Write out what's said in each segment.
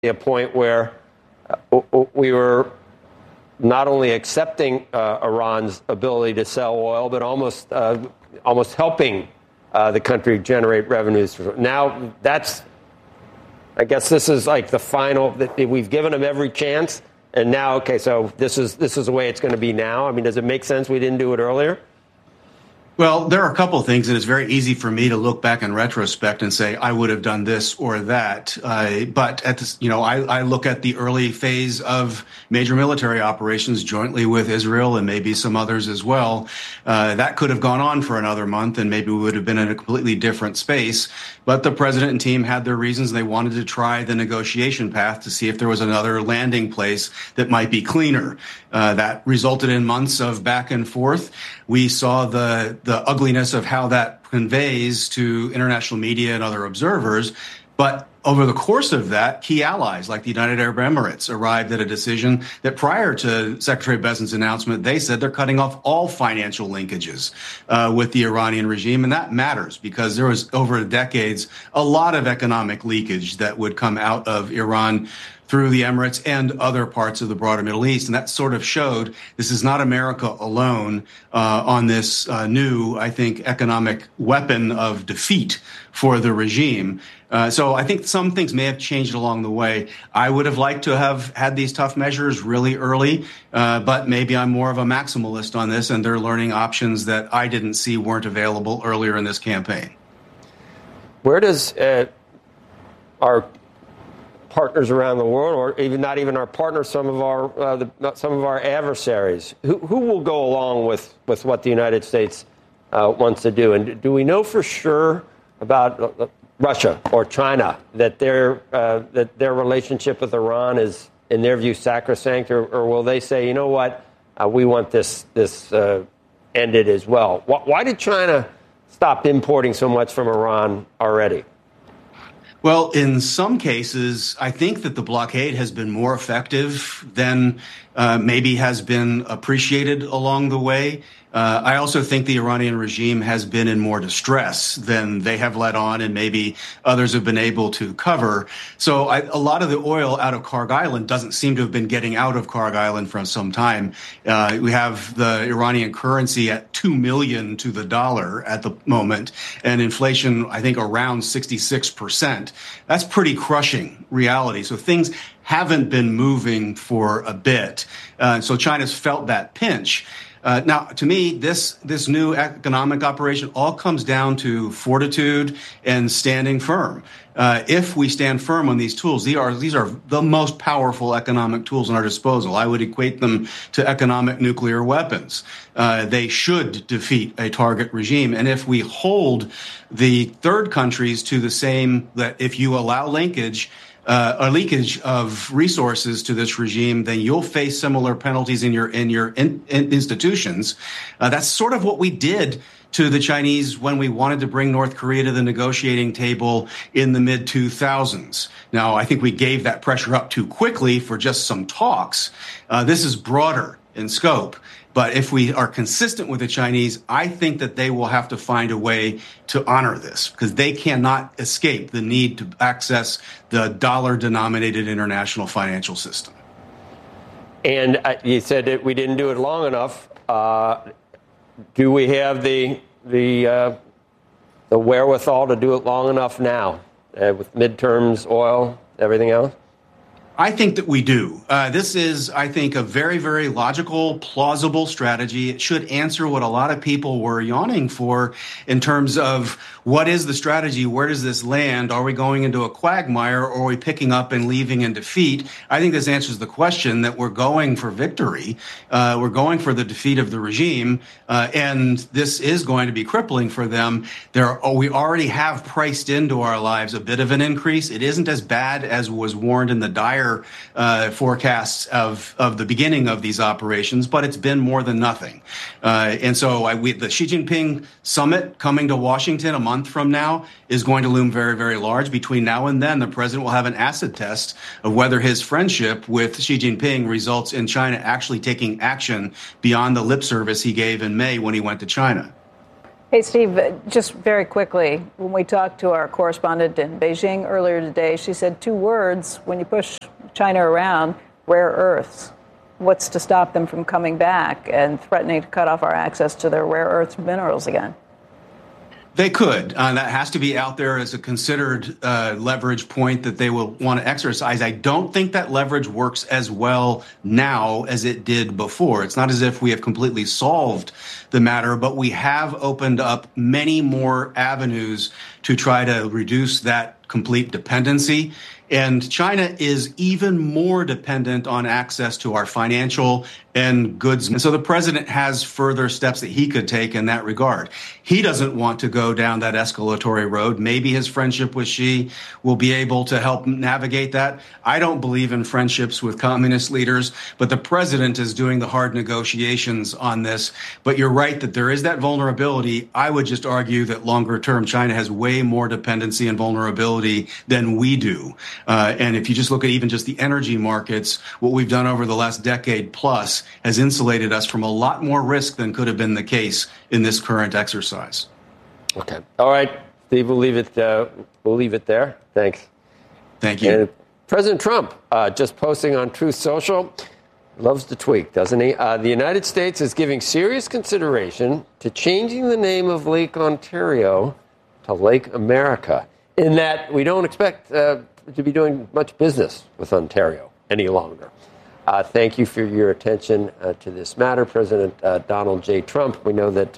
a point where we were not only accepting Iran's ability to sell oil, but almost helping the country generate revenues. Now I guess this is like the final. We've given them every chance, and now, okay, so this is the way it's going to be now. I mean, does it make sense we didn't do it earlier? Well, there are a couple of things, and it's very easy for me to look back in retrospect and say I would have done this or that. But at this, I look at the early phase of major military operations jointly with Israel and maybe some others as well. That could have gone on for another month, and maybe we would have been in a completely different space. But the president and team had their reasons. They wanted to try the negotiation path to see if there was another landing place that might be cleaner. That resulted in months of back and forth. We saw the ugliness of how that conveys to international media and other observers. But over the course of that, key allies like the United Arab Emirates arrived at a decision that prior to Secretary Bezin's announcement, they said they're cutting off all financial linkages with the Iranian regime. And that matters because there was, over decades, a lot of economic leakage that would come out of Iran through the Emirates and other parts of the broader Middle East. And that sort of showed this is not America alone on this new, I think, economic weapon of defeat for the regime. So I think some things may have changed along the way. I would have liked to have had these tough measures really early, but maybe I'm more of a maximalist on this, and they're learning options that I didn't see weren't available earlier in this campaign. Where does our partners around the world, or even not even our partners, some of our adversaries, who will go along with what the United States wants to do? And do we know for sure about Russia or China that their relationship with Iran is, in their view, sacrosanct, or will they say, you know what, we want this ended as well? Why did China stop importing so much from Iran already? Well, in some cases, I think that the blockade has been more effective than maybe has been appreciated along the way. I also think the Iranian regime has been in more distress than they have let on, and maybe others have been able to cover. So a lot of the oil out of Kharg Island doesn't seem to have been getting out of Kharg Island for some time. We have the Iranian currency at 2 million to the dollar at the moment, and inflation, I think, around 66%. That's pretty crushing reality. So things haven't been moving for a bit. So China's felt that pinch. Now, to me, this new economic operation all comes down to fortitude and standing firm. If we stand firm on these tools, these are the most powerful economic tools at our disposal. I would equate them to economic nuclear weapons. They should defeat a target regime. And if we hold the third countries to the same, that if you allow leakage of resources to this regime, then you'll face similar penalties in your institutions. That's sort of what we did to the Chinese when we wanted to bring North Korea to the negotiating table in the mid-2000s. Now, I think we gave that pressure up too quickly for just some talks. This is broader in scope. But if we are consistent with the Chinese, I think that they will have to find a way to honor this, because they cannot escape the need to access the dollar-denominated international financial system. And you said that we didn't do it long enough. Do we have the wherewithal to do it long enough now, with midterms, oil, everything else? I think that we do. This is, I think, a very, very logical, plausible strategy. It should answer what a lot of people were yawning for in terms of what is the strategy? Where does this land? Are we going into a quagmire, or are we picking up and leaving in defeat? I think this answers the question that we're going for victory. We're going for the defeat of the regime, and this is going to be crippling for them. We already have priced into our lives a bit of an increase. It isn't as bad as was warned in the dire forecasts of the beginning of these operations, but it's been more than nothing. And so the Xi Jinping summit coming to Washington a month from now is going to loom very, very large. Between now and then, the president will have an acid test of whether his friendship with Xi Jinping results in China actually taking action beyond the lip service he gave in May when he went to China. Hey, Steve, just very quickly, when we talked to our correspondent in Beijing earlier today, she said 2 words when you push China around: rare earths. What's to stop them from coming back and threatening to cut off our access to their rare earth minerals again? They could. That has to be out there as a considered leverage point that they will want to exercise. I don't think that leverage works as well now as it did before. It's not as if we have completely solved the matter, but we have opened up many more avenues to try to reduce that complete dependency. And China is even more dependent on access to our financial and goods. And so the president has further steps that he could take in that regard. He doesn't want to go down that escalatory road. Maybe his friendship with Xi will be able to help navigate that. I don't believe in friendships with communist leaders, but the president is doing the hard negotiations on this. But you're right that there is that vulnerability. I would just argue that longer term, China has way more dependency and vulnerability than we do. And if you just look at even just the energy markets, what we've done over the last decade plus has insulated us from a lot more risk than could have been the case in this current exercise. Okay. All right, Steve, we'll leave it there. Thanks. Thank you. And President Trump just posting on Truth Social. Loves to tweak, doesn't he? The United States is giving serious consideration to changing the name of Lake Ontario to Lake America, in that we don't expect to be doing much business with Ontario any longer. Thank you for your attention to this matter, President Donald J. Trump. We know that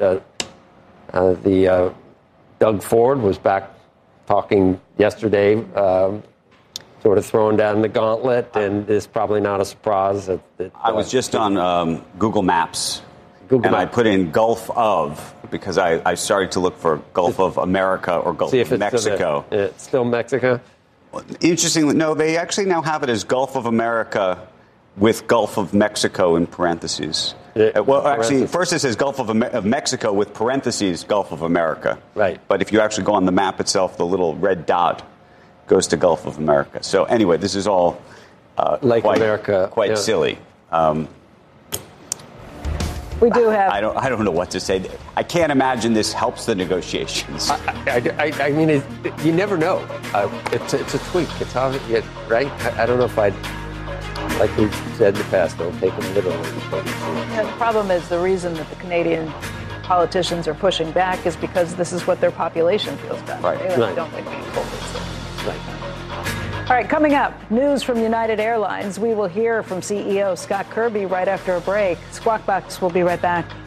Doug Ford was back talking yesterday, sort of throwing down the gauntlet, and it's probably not a surprise. I was just on Google Maps, I put in Gulf of, because I started to look for Gulf of America or Gulf of Mexico. It's still Mexico? Interestingly, no, they actually now have it as Gulf of America with Gulf of Mexico in parentheses. Well, actually, first it says Gulf of Mexico with parentheses Gulf of America. Right. But if you actually go on the map itself, the little red dot goes to Gulf of America. So anyway, this is all quite silly. We do have. I don't know what to say. I can't imagine this helps the negotiations. I mean, you never know. It's a tweak. It's how, right? I don't know if I'd, like we've said in the past, don't take them literally. The problem is the reason that the Canadian politicians are pushing back is because this is what their population feels about. Right. They don't think being told this. Right. All right, coming up, news from United Airlines. We will hear from CEO Scott Kirby right after a break. Squawk Box will be right back.